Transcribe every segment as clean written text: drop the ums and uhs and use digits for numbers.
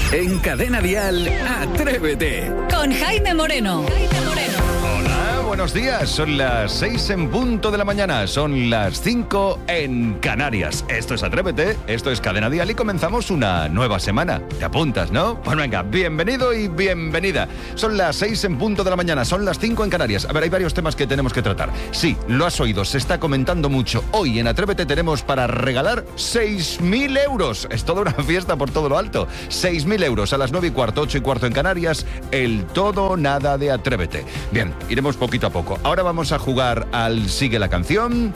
En Cadena Dial, Atrévete. Con Jaime Moreno. Hola, buenos días. Son las 6 en punto de la mañana. Son las 5 en Canarias. Esto es Atrévete, esto es Cadena Dial y comenzamos una nueva semana. ¿Te apuntas, no? Pues venga, bienvenido y bienvenida. Son las 6 en punto de la mañana, son las 5 en Canarias. A ver, hay varios temas que tenemos que tratar. Sí, lo has oído, se está comentando mucho. Hoy en Atrévete tenemos para regalar 6.000 euros. Es toda una fiesta por todo lo alto. 6.000 euros a las 9:15, 8:15 en Canarias. El todo o nada de Atrévete. Bien, iremos poquito a poco. Ahora vamos a jugar al Sigue la Canción,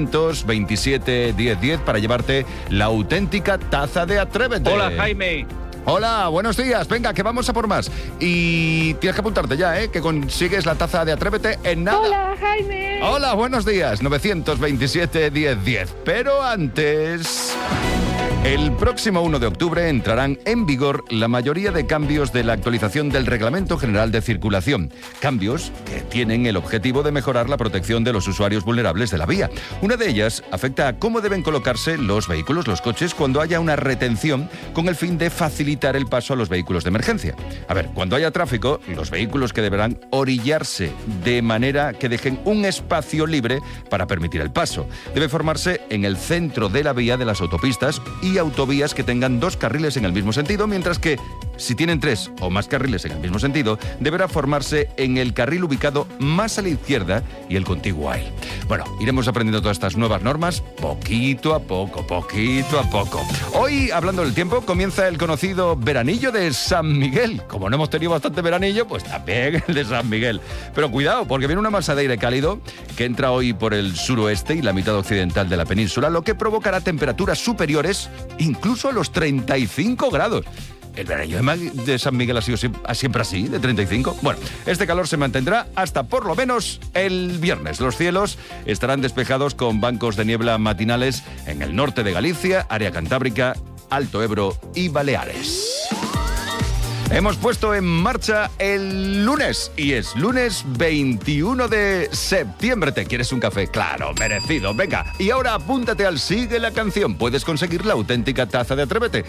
927 10 10, para llevarte la auténtica taza de Atrévete. Hola, Jaime. Hola, buenos días. Venga, que vamos a por más. Y tienes que apuntarte ya, que consigues la taza de Atrévete en nada. Hola, Jaime. Hola, buenos días. 927 10 10. Pero antes... El próximo 1 de octubre entrarán en vigor la mayoría de cambios de la actualización del Reglamento General de Circulación. Cambios que tienen el objetivo de mejorar la protección de los usuarios vulnerables de la vía. Una de ellas afecta a cómo deben colocarse los vehículos, los coches, cuando haya una retención con el fin de facilitar el paso a los vehículos de emergencia. A ver, cuando haya tráfico, los vehículos que deberán orillarse de manera que dejen un espacio libre para permitir el paso. Debe formarse en el centro de la vía de las autopistas y autovías que tengan 2 carriles en el mismo sentido, mientras que si tienen 3 o más carriles en el mismo sentido, deberá formarse en el carril ubicado más a la izquierda y el contiguo a él. Bueno, iremos aprendiendo todas estas nuevas normas poquito a poco, poquito a poco. Hoy, hablando del tiempo, comienza el conocido veranillo de San Miguel. Como no hemos tenido bastante veranillo, pues también el de San Miguel. Pero cuidado, porque viene una masa de aire cálido que entra hoy por el suroeste y la mitad occidental de la península, lo que provocará temperaturas superiores incluso a los 35 grados. ¿El veranillo de San Miguel ha sido siempre así, de 35? Bueno, este calor se mantendrá hasta por lo menos el viernes. Los cielos estarán despejados con bancos de niebla matinales en el norte de Galicia, área cantábrica, Alto Ebro y Baleares. Hemos puesto en marcha el lunes y es lunes 21 de septiembre. ¿Te quieres un café? Claro, merecido. Venga, y ahora apúntate al Sigue la Canción. Puedes conseguir la auténtica taza de Atrévete.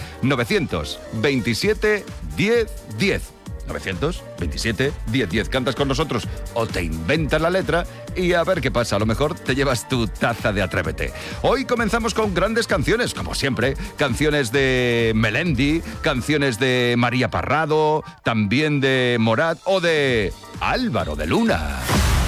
927 10 10. 927 10 10. Cantas con nosotros o te inventas la letra y a ver qué pasa. A lo mejor te llevas tu taza de Atrévete. Hoy comenzamos con grandes canciones, como siempre. Canciones de Melendi, canciones de María Parrado, también de Morat o de Álvaro de Luna.